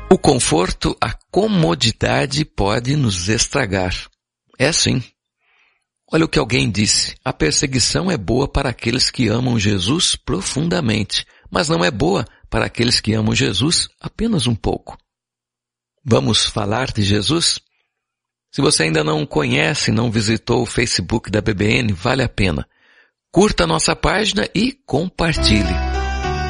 O conforto, a comodidade pode nos estragar. É sim. Olha o que alguém disse. A perseguição é boa para aqueles que amam Jesus profundamente, mas não é boa para aqueles que amam Jesus apenas um pouco. Vamos falar de Jesus? Se você ainda não conhece, não visitou o Facebook da BBN, vale a pena. Curta a nossa página e compartilhe.